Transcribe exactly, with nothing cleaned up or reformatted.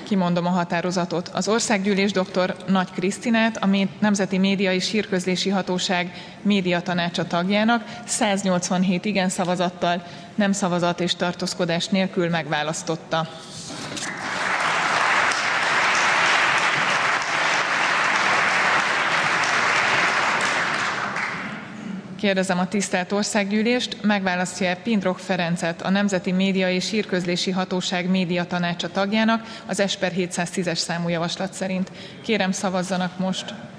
Kimondom a határozatot. Az Országgyűlés dr. Nagy Krisztinát a Nemzeti Média és Hírközlési Hatóság médiatanácsa tagjának száznyolcvanhét igen szavazattal, nem szavazat és tartózkodás nélkül megválasztotta. Kérdezem a tisztelt Országgyűlést, megválasztja-e Pindrok Ferencet a Nemzeti Média és Hírközlési Hatóság médiatanácsa tagjának az es per hétszáztízes számú javaslat szerint. Kérem, szavazzanak most.